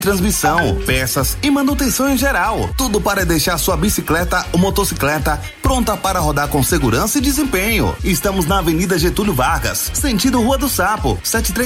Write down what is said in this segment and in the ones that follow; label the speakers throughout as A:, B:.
A: transmissão, peças e manutenção em geral. Tudo para deixar sua bicicleta ou motocicleta pronta para rodar com segurança e desempenho. Estamos na Avenida Getúlio Vargas, sentido Rua do Sapo,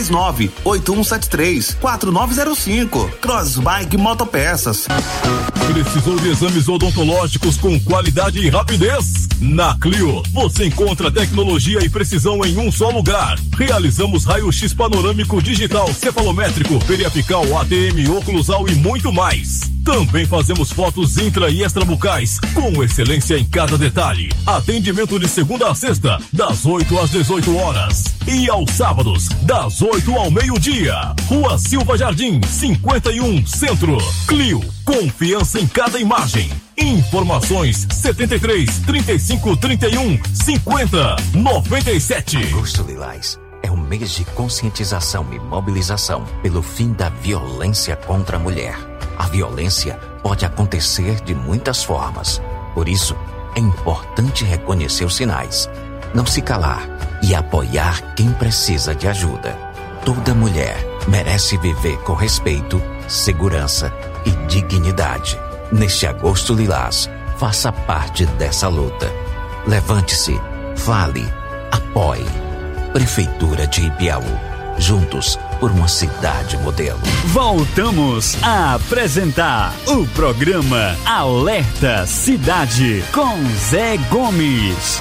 A: 739-8173-4905. Crossbike Motopeças.
B: Precisou de exames odontológicos com qualidade e rapidez? Na Clio, você encontra tecnologia e precisão em um só lugar. Realizamos raio-x panorâmico digital, cefalométrico, periapical, ATM, oclusal e muito mais. Também fazemos fotos intra e extrabucais, com excelência em cada detalhe. Atendimento de segunda a sexta, das 8 às 18 horas. E aos sábados, das 8 ao meio-dia. Rua Silva Jardim, 51, Centro. Clio, confiança em cada imagem. Informações 73 35 31 50 97.
C: Agosto Lilás é um mês de conscientização e mobilização pelo fim da violência contra a mulher. A violência pode acontecer de muitas formas. Por isso, é importante reconhecer os sinais, não se calar e apoiar quem precisa de ajuda. Toda mulher merece viver com respeito, segurança e dignidade. Neste Agosto Lilás, faça parte dessa luta. Levante-se, fale, apoie. Prefeitura de Ipiaú. Juntos por uma cidade modelo.
D: Voltamos a apresentar o programa Alerta Cidade com Zé Gomes.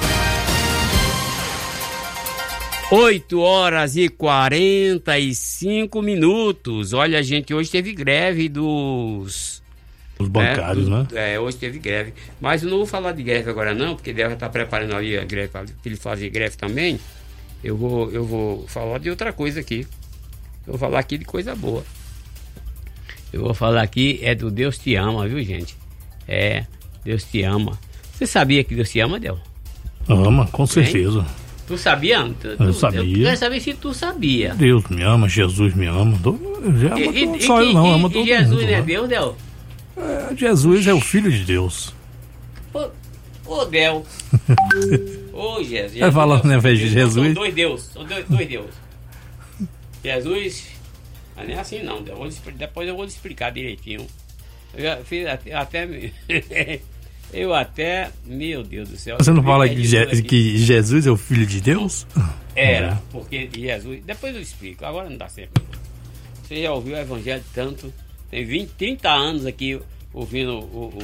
E: 8h45. Olha, gente, hoje teve greve dos
F: bancários, né?
E: Hoje teve greve. Mas eu não vou falar de greve agora não, porque deve estar preparando ali a greve para ele fazer greve também. Eu vou falar de outra coisa aqui. Eu vou falar aqui de coisa boa. Eu vou falar aqui do Deus Te Ama, viu, gente? Deus Te Ama. Você sabia que Deus te ama, Del?
F: Ama, com certeza.
E: Hein? Tu sabia?
F: Eu sabia.
E: Eu quero saber se tu sabia.
F: Deus me ama, Jesus me ama. Só eu não, ama todo mundo.
E: E Jesus não é Deus, Del?
F: Jesus é o Filho de Deus.
E: Ô Del. Ô Jesus.
F: Vai falando, né, velho, de Jesus?
E: São dois Deus. Jesus. Não é assim não, Del. Depois eu vou te explicar direitinho. Eu já fiz meu Deus do céu.
F: Você não fala que Jesus é o Filho de Deus?
E: Era, porque Jesus... Depois eu explico, agora não dá certo. Você já ouviu o evangelho tanto, tem 30 anos aqui ouvindo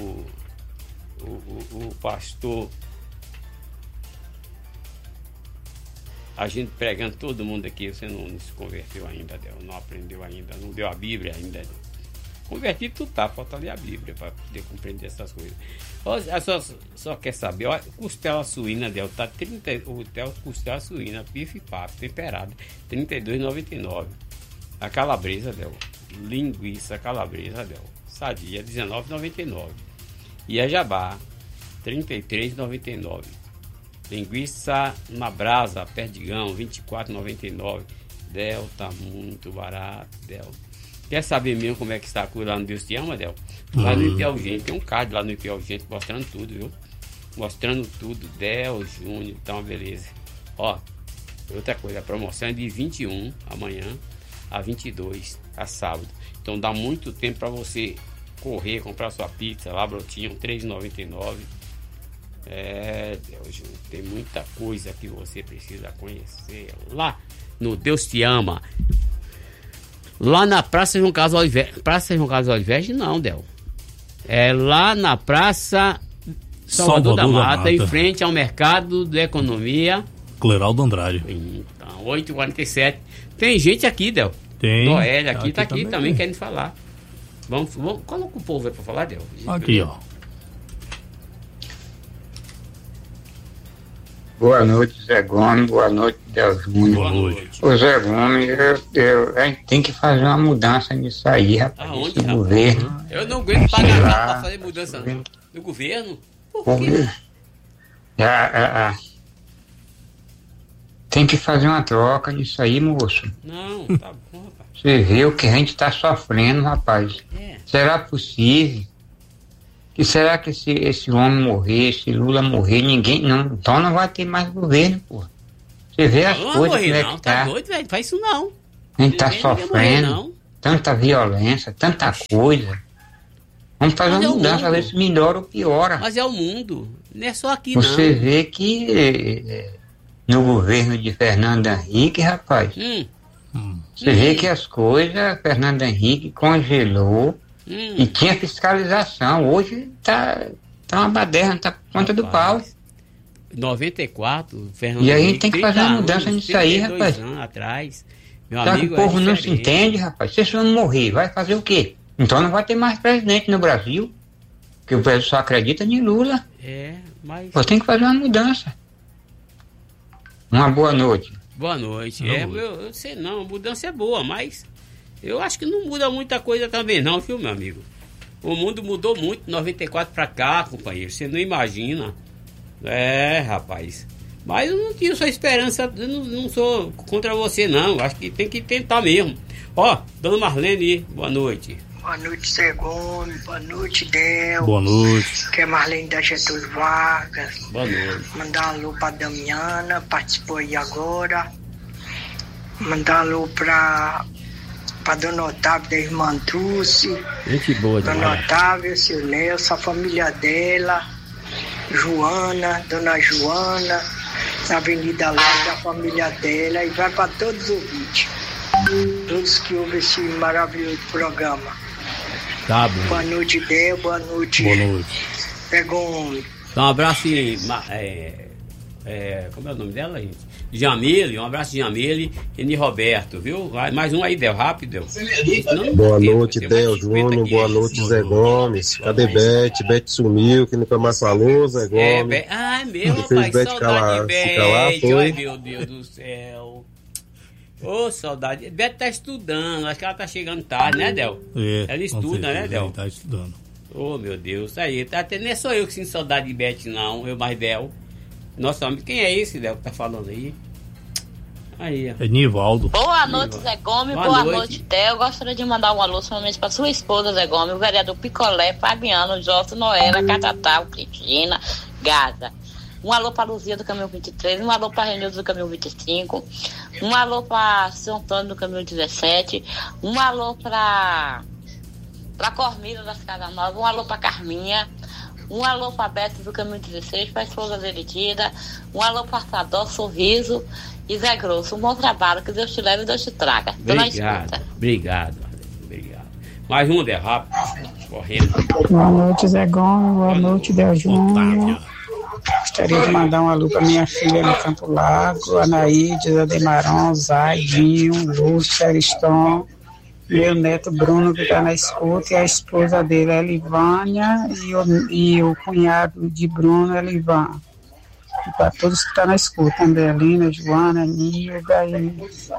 E: o pastor, a gente pregando todo mundo aqui. Você não se converteu ainda, não aprendeu ainda, não deu a Bíblia ainda. Convertido tu tá, falta ler a Bíblia para poder compreender essas coisas. Só quer saber, olha, costela suína, Del, tá 30, costela suína, bife pato, temperado, R$ 32,99. A calabresa, Del, linguiça calabresa, Del, sadia, R$ 19,99. E a jabá, R$ 33,99. Linguiça na brasa, perdigão, R$ 24,99. Del, tá muito barato, Del. Quer saber mesmo como é que está a coisa lá no Deus Te Ama, Del? Lá no Ipiaú Gente, tem um card lá no Ipiaú Gente mostrando tudo, viu? Mostrando tudo, Del Júnior, então beleza. Ó, outra coisa, a promoção é de 21 amanhã a 22 a sábado. Então dá muito tempo para você correr, comprar sua pizza lá, brotinho, R$ 3,99. Del Júnior, tem muita coisa que você precisa conhecer lá no Deus Te Ama. Lá na Praça João Carlos Oliveira. Praça João Carlos Oliveira, não, Del. É lá na Praça Salvador da Mata, em frente ao Mercado da Economia.
F: Cleraldo Andrade.
E: Então, 8h47. Tem gente aqui, Del.
F: Tem.
E: Noélia aqui, tá aqui também querendo falar. Vamos, coloca o povo aí pra falar, Del.
F: Aqui, ó.
G: Boa noite, Zé Gomes. Boa noite, Del Júnior.
F: Boa noite.
G: Ô, Zé Gomes, a gente tem que fazer uma mudança nisso aí, rapaz.
E: Aonde,
G: rapaz? Governo.
E: Eu não aguento pagar nada pra fazer mudança não. Do governo? Por quê?
G: Tem que fazer uma troca nisso aí, moço.
E: Não, tá bom, rapaz.
G: Você vê o que a gente tá sofrendo, rapaz. Será possível? E será que esse homem morrer, esse Lula morrer, então não vai ter mais governo, pô. Você vê as coisas como é que tá.
E: Tá doido, velho, faz isso não.
G: A gente tá sofrendo. tanta violência, tanta coisa. Vamos fazer uma mudança, ver se melhora ou piora.
E: Mas é o mundo, não é só aqui
G: Você vê que no governo de Fernando Henrique, rapaz, você vê que as coisas, Fernando Henrique congelou e tinha fiscalização. Hoje tá uma baderna, tá por conta do pau.
E: 94, Fernando
G: E aí
E: Henrique,
G: tem que fazer uma mudança nisso aí, rapaz.
E: Anos atrás. Meu
G: Só
E: amigo,
G: que o povo não se
E: diferente.
G: entende, rapaz. Se esse homem morrer, vai fazer o quê? Então não vai ter mais presidente no Brasil. Porque o pessoal só acredita em Lula.
E: Mas...
G: Você tem que fazer uma mudança. Uma boa noite.
E: Boa noite. Eu sei não, a mudança é boa, mas eu acho que não muda muita coisa também não, viu, meu amigo? O mundo mudou muito, 94 pra cá, companheiro. Você não imagina. Rapaz. Mas eu não tinha sua esperança, eu não sou contra você não. Acho que tem que tentar mesmo. Ó, dona Marlene, boa noite.
H: Boa noite, Zé Gomes. Boa noite, Del.
F: Boa noite.
H: Que é Marlene da Getúlio Vargas.
E: Boa noite.
H: Mandar um alô pra Damiana, participou aí agora. Mandar um alô pra Dona Otávia da Irmã Dulce.
E: Gente boa,
H: Dona Otávia, seu Nelson, a família dela. Joana, Dona Joana, na Avenida Leste, a família dela. E vai pra todos os ouvintes. Todos que ouvem esse maravilhoso programa.
E: Tá bom.
H: Boa noite, Del. Boa noite.
F: Boa noite.
H: Pegou
E: Então, um abraço como é o nome dela, gente? Jamile, um abraço de Jamile e de Roberto, viu? Mais um aí, Del, rápido, Del.
I: Boa noite, Del Júnior, boa noite, Zé Gomes. Cadê Bete? Bete sumiu, que nunca mais falou, Zé Gomes.
E: É mesmo,
I: fez
E: rapaz,
I: Bete
E: saudade de Bete.
I: foi?
E: Ai, meu Deus do céu. Ô, saudade. Bete tá estudando, acho que ela tá chegando tarde, né, Del? Ela estuda, né, Del?
F: Tá estudando.
E: Ô, meu Deus, aí, até nem sou eu que sinto saudade de Bete, não, eu mais Del. Nossa, quem é esse, Del, que tá falando aí? Aí, ó.
F: É Nivaldo.
J: Boa noite, Zé Gomes. Boa noite, Del. Gostaria de mandar um alô somente para sua esposa, Zé Gomes, o vereador Picolé, Fabiano, Jota, Noela, Catatal, Cristina, Gaza. Um alô para Luzia do Caminhão 23, um alô para Renildo do Caminhão 25, um alô para São Antônio do Caminhão 17, um alô para Cormira das Casas Novas, um alô para Carminha, um alô para Beto do Caminhão 16, para a esposa Zeritida, um alô para Sadó, Sorriso e Zé Grosso. Um bom trabalho, que Deus te leve e Deus te traga.
E: Obrigado. Mais um, Del, rápido, correndo.
K: Boa noite, Zé Gomes. Boa noite, Del Júnior. Gostaria de mandar um alô para minha filha no Campo Lago, Anaíde, Ademarão, Zaidinho, Lúcio, Ariston, meu neto Bruno, que está na escuta, e a esposa dele, Elivânia, e o cunhado de Bruno, Elivan. E para todos que estão na escuta, Andelina, Joana, Nilda, e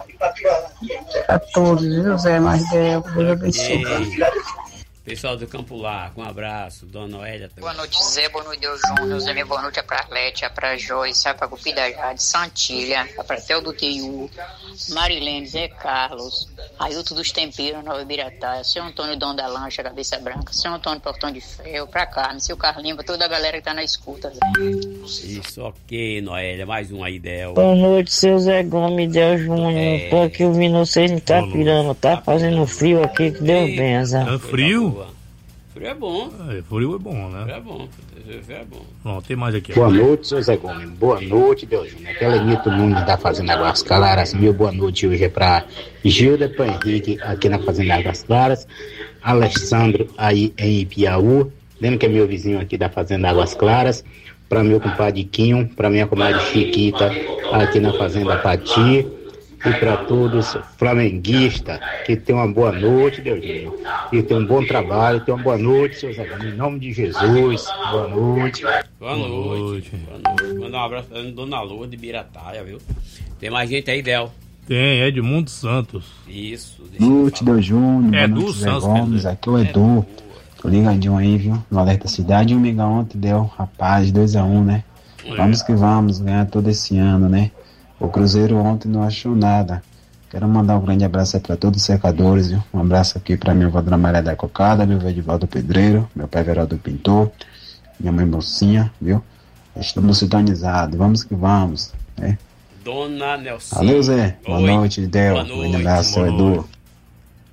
K: a todos, viu, Zé Mardel, Deus abençoe.
E: Pessoal do Campo Largo, um abraço. Dona Noélia também.
L: Boa noite, Zé. Boa noite, Deus Júnior. Zé, boa noite para Arlete, para Joyce, para Gupi da Jade, Santilha, para Theo do Teiu, Marilene, Zé Carlos, Ailton dos Temperos, Nova Ibirataia, seu Antônio Dom da Lancha, Cabeça Branca, seu Antônio Portão de Ferro, para Carmen, seu Carlinho, para toda a galera que tá na escuta, Zé.
E: Isso, ok, Noélia. Mais um aí, Del.
M: Boa noite, seu Zé Gomes, Del Júnior. Tô aqui ouvindo vocês em Itapiranga. Tá fazendo frio aqui, que Deus benza.
F: É frio?
E: Frio é bom.
F: Frio é bom, né?
E: Frio é bom. Frio é bom.
F: Não, tem mais aqui.
N: Boa noite, seu Zé Gomes. Boa noite, Deus Júnior. Aquela Nito Nunes da Fazenda Águas Claras. Meu boa noite hoje é para Gilda Henrique, aqui na Fazenda Águas Claras. Alessandro, aí em Piauí. Lembra que é meu vizinho aqui da Fazenda Águas Claras. Para meu compadre Quinho, para minha comadre Chiquita, aqui na Fazenda Pati. E para todos flamenguistas, que tenham uma boa noite, Deus Júnior. E tenham um bom trabalho, tenham uma boa noite, seus amigos. Em nome de Jesus, boa noite.
E: Boa noite. Manda um abraço para Dona Lourdes de Birataia, viu? Tem mais gente aí, Del?
F: Tem, Edmundo Santos.
E: Isso.
O: Boa noite, Deus Júnior.
F: É
O: Boa
F: do
O: noite,
F: Santos,
O: Zé Gomes. Aqui é o Edu. Tô ligadinho aí, viu? No Alerta Cidade. E o Mega ontem deu, rapaz, 2-1, né? Vamos que vamos ganhar todo esse ano, né? O Cruzeiro ontem não achou nada. Quero mandar um grande abraço aí para todos os secadores, viu? Um abraço aqui para minha avó Dona Maria da Cocada, meu velho Edivaldo Pedreiro, meu pai Veraldo Pintor, minha mãe Mocinha, viu? Estamos sintonizados, vamos que vamos, né?
E: Dona Nelson.
O: Valeu, Zé. Boa noite, Del. Um grande abraço, Edu.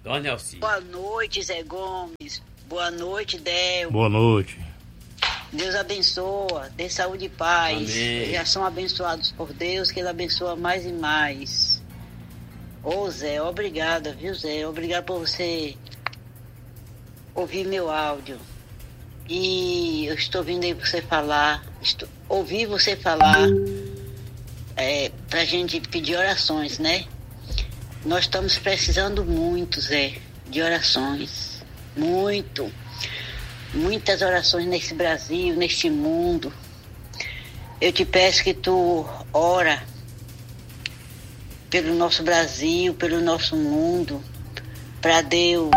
E: Dona Elci.
P: Boa noite, Zé Gomes. Boa noite, Del.
F: Boa noite.
P: Deus abençoa, dê saúde e paz.
E: Amém.
P: Já são abençoados por Deus, que Ele abençoa mais e mais. Ô Zé, obrigada, viu Zé? Obrigado por você ouvir meu áudio. E eu estou ouvindo aí você falar, ouvi você falar pra gente pedir orações, né? Nós estamos precisando muito, Zé, de orações. Muito. Muitas orações nesse Brasil, neste mundo. Eu te peço que tu ora pelo nosso Brasil, pelo nosso mundo, para Deus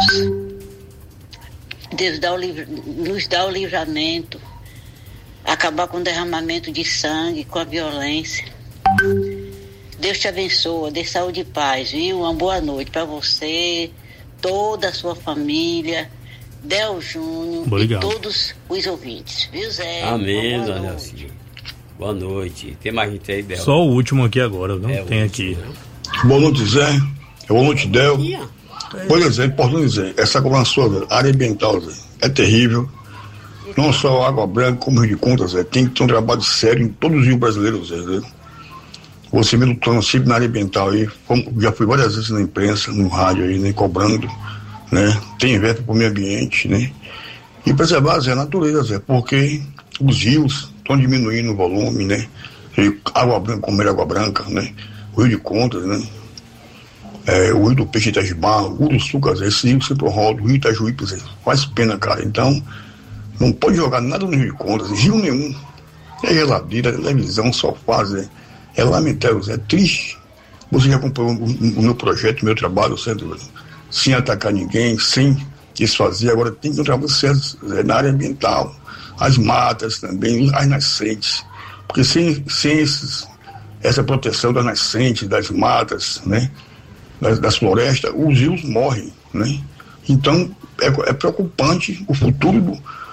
P: nos dá o livramento, acabar com o derramamento de sangue, com a violência. Deus te abençoe, dê saúde e paz, viu? Uma boa noite para você, toda a sua família, Del Júnior.
F: Obrigado.
P: E todos os ouvintes, viu, Zé?
E: Amém, dona Elci. Boa noite. Tem mais gente aí, Del?
F: Só o último aqui agora, não tem aqui.
Q: Boa noite, Zé. Boa noite, Del. Por exemplo, é importante dizer, essa cobrança área ambiental, Zé, é terrível. Não só Água Branca, como Rio de Contas, Zé, tem que ter um trabalho sério em todos os rios brasileiros, Zé. Você me lutando sempre na área ambiental aí, já fui várias vezes na imprensa, no rádio aí, né, cobrando, né, tem verba para o meio ambiente, né, e preservar, Zé, a natureza, Zé, porque os rios estão diminuindo o volume, né, Água Branca, como era Água Branca, né, o Rio de Contas, né, o Rio do Peixe Itagibar, o Uruçuca, Zé, esse rio Centro Rodo, o Rio Itajuípe, Zé, faz pena, cara, então não pode jogar nada no Rio de Contas, rio nenhum, é geladeira, televisão, sofá, Zé. É lamentável, é triste. Você já acompanhou o meu projeto, o meu trabalho, certo? Sem atacar ninguém, sem desfazer. Agora tem que ter um trabalho certo na área ambiental, as matas também, as nascentes. Porque sem essa proteção das nascentes, das matas, né? Das florestas, os rios morrem, né? Então é preocupante o futuro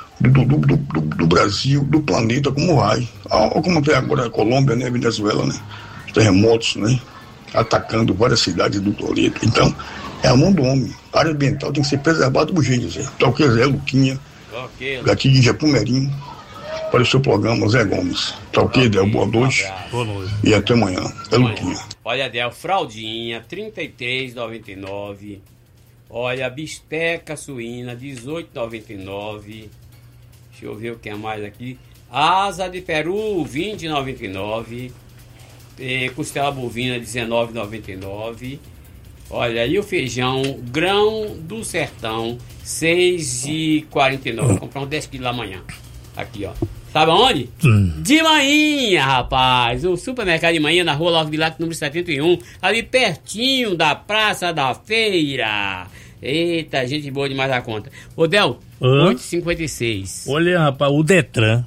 Q: do Brasil, do planeta, como vai. Como tem agora a Colômbia, né, Venezuela, né, terremotos, né, atacando várias cidades do planeta. Então, é a mão do homem. A área ambiental tem que ser preservada urgente, Zé. Tá ok, Zé Luquinha, daqui de Japumerim, para o seu programa, Zé Gomes. Tá ok, Del? Boa noite. E até amanhã. É Luquinha.
E: Olha, Del, fraldinha, R$33,99. Olha, bisteca suína, R$18,99. Deixa eu ver o que é mais aqui. Asa de peru, R$20,99. Costela bovina, R$19,99. Olha, e o feijão grão do sertão, R$6,49. Vou comprar uns 10 quilos amanhã. Aqui, ó. Sabe aonde? De manhã, rapaz. O supermercado de manhã, na rua Love Bilac, número 71. Ali pertinho da Praça da Feira. Eita, gente boa demais da conta. Ô, Del, 8h56.
F: Olha, rapaz, o Detran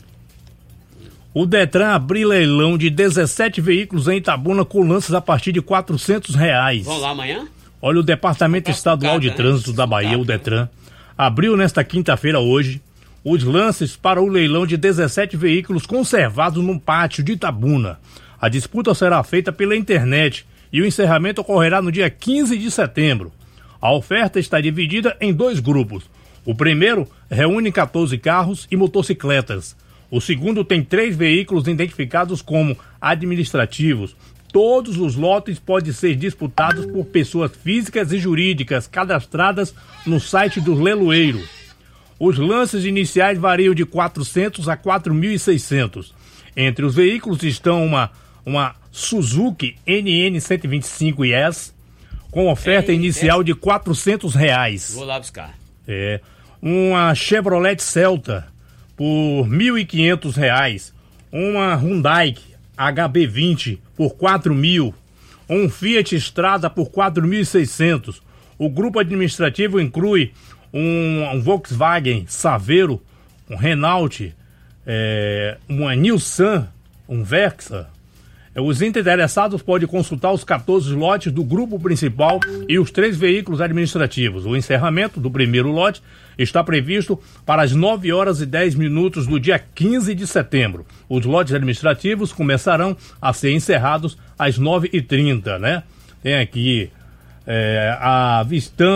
F: abriu leilão de 17 veículos em Itabuna com lances a partir de R$400.
E: Vamos lá amanhã?
F: Olha, o Departamento Estadual de Trânsito da Bahia, o Detran, abriu nesta quinta-feira, hoje, os lances para o leilão de 17 veículos conservados num pátio de Itabuna. A disputa será feita pela internet e o encerramento ocorrerá no dia 15 de setembro. A oferta está dividida em 2 grupos. O primeiro reúne 14 carros e motocicletas. O segundo tem 3 veículos identificados como administrativos. Todos os lotes podem ser disputados por pessoas físicas e jurídicas cadastradas no site do leiloeiro. Os lances iniciais variam de 400 a 4.600. Entre os veículos estão uma Suzuki NN125S, com oferta inicial de R$400.
E: Vou lá buscar.
F: Uma Chevrolet Celta por R$1.500. Uma Hyundai HB20 por R$4.000. Um Fiat Strada por R$4.600. O grupo administrativo inclui um Volkswagen Saveiro, um Renault, uma Nissan, um Versa. Os interessados podem consultar os 14 lotes do grupo principal e os 3 veículos administrativos. O encerramento do primeiro lote está previsto para as 9h10 do dia 15 de setembro. Os lotes administrativos começarão a ser encerrados às 9h30, né? Tem aqui A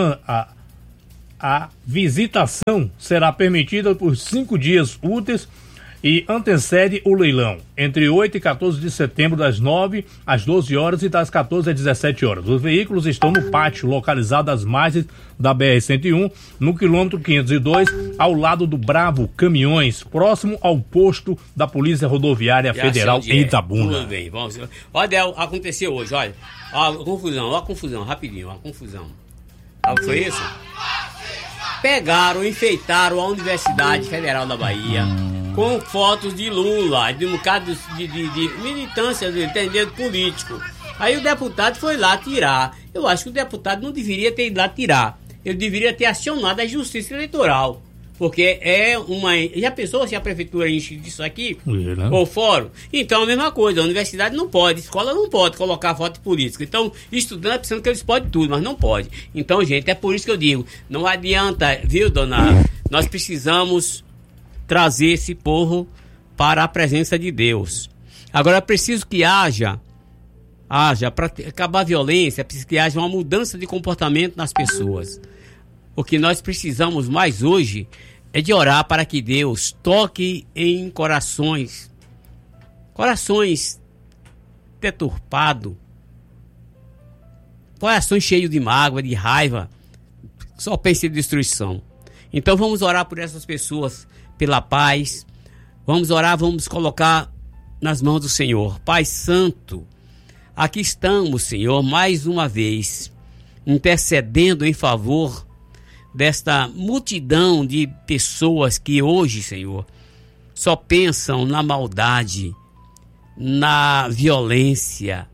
F: visitação será permitida por 5 dias úteis e antecede o leilão, entre 8 e 14 de setembro, das 9 às 12 horas e das 14 às 17 horas. Os veículos estão no pátio, localizado às margens da BR-101, no quilômetro 502, ao lado do Bravo Caminhões, próximo ao posto da Polícia Rodoviária Federal em Itabuna.
E: Tudo bem, vamos. Olha, Del, aconteceu hoje, olha. Ó a confusão, rapidinho, a confusão. Sabe o que foi isso? Pegaram, enfeitaram a Universidade Federal da Bahia com fotos de Lula, de um bocado de militância, de entendimento político. Aí o deputado foi lá tirar. Eu acho que o deputado não deveria ter ido lá tirar. Ele deveria ter acionado a Justiça Eleitoral. Porque é uma... Já pensou se a prefeitura enche disso aqui? Ou fórum? Então a mesma coisa, a universidade não pode, a escola não pode colocar voto político. Então, estudante pensando que eles podem tudo, mas não pode. Então, gente, é por isso que eu digo, não adianta, viu, dona? Nós precisamos trazer esse povo para a presença de Deus. Agora, é preciso que haja para acabar a violência, é preciso que haja uma mudança de comportamento nas pessoas. O que nós precisamos mais hoje é de orar para que Deus toque em corações deturpados, corações cheios de mágoa, de raiva, só pensa em destruição. Então vamos orar por essas pessoas, pela paz. Vamos orar, vamos colocar nas mãos do Senhor. Pai Santo, aqui estamos, Senhor, mais uma vez, intercedendo em favor desta multidão de pessoas que hoje, Senhor, só pensam na maldade, na violência,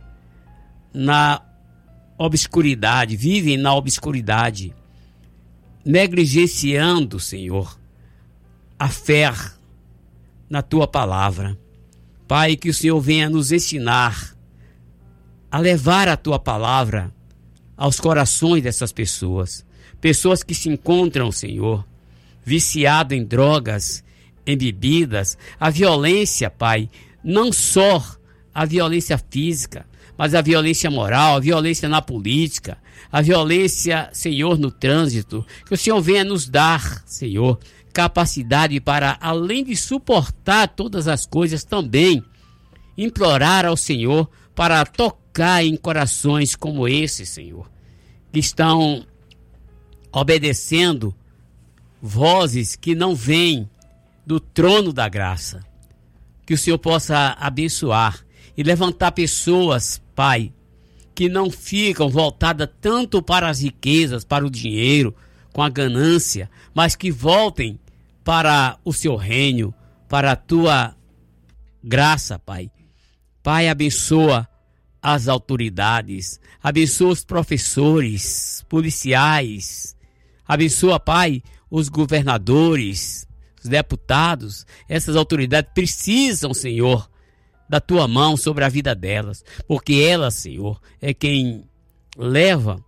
E: na obscuridade, vivem na obscuridade, negligenciando, Senhor, a fé na Tua palavra. Pai, que o Senhor venha nos ensinar a levar a Tua palavra aos corações dessas pessoas. Pessoas que se encontram, Senhor, viciado em drogas, em bebidas, a violência, Pai, não só a violência física, mas a violência moral, a violência na política, a violência, Senhor, no trânsito. Que o Senhor venha nos dar, Senhor, capacidade para, além de suportar todas as coisas, também implorar ao Senhor para tocar em corações como esse, Senhor, que estão obedecendo vozes que não vêm do trono da graça. Que o Senhor possa abençoar e levantar pessoas, Pai, que não ficam voltadas tanto para as riquezas, para o dinheiro, com a ganância, mas que voltem para o Seu reino, para a Tua graça, Pai. Pai, abençoa as autoridades, abençoa os professores, policiais, abençoa, Pai, os governadores, os deputados. Essas autoridades precisam, Senhor, da Tua mão sobre a vida delas, porque elas, Senhor, é quem leva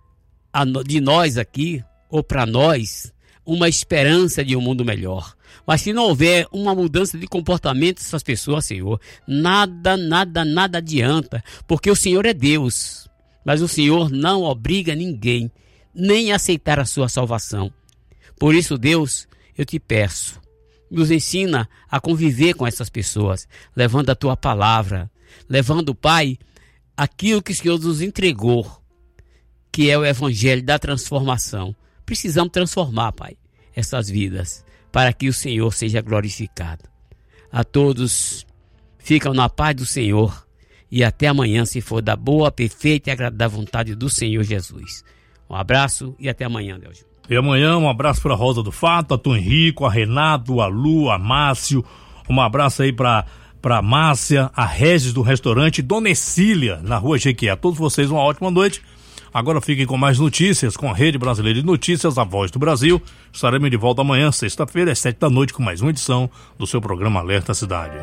E: de nós aqui, ou para nós, uma esperança de um mundo melhor. Mas se não houver uma mudança de comportamento dessas pessoas, Senhor, nada adianta, porque o Senhor é Deus, mas o Senhor não obriga ninguém nem a aceitar a sua salvação. Por isso, Deus, eu te peço, nos ensina a conviver com essas pessoas, levando a Tua palavra, levando, Pai, aquilo que o Senhor nos entregou, que é o Evangelho da transformação. Precisamos transformar, Pai, essas vidas, para que o Senhor seja glorificado. A todos, ficam na paz do Senhor e até amanhã, se for da boa, perfeita e agradável vontade do Senhor Jesus. Um abraço e até amanhã, Deus.
F: E amanhã um abraço para a Rosa do Fato, a Tom Henrico, a Renato, a Lu, a Márcio. Um abraço aí para Márcia, a Regis do restaurante Dona Cecília, na rua Jequié. A todos vocês uma ótima noite. Agora fiquem com mais notícias com a Rede Brasileira de Notícias, a Voz do Brasil. Estaremos de volta amanhã, sexta-feira, às 7 da noite, com mais uma edição do seu programa Alerta Cidade.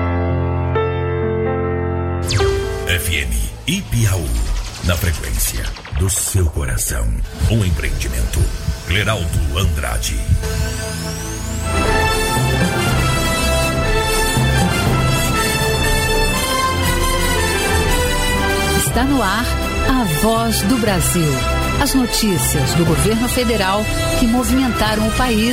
R: FM Ipiaú, na frequência do seu coração. Um empreendimento. Cleraldo Andrade.
S: Está no ar A Voz do Brasil. As notícias do governo federal que movimentaram o país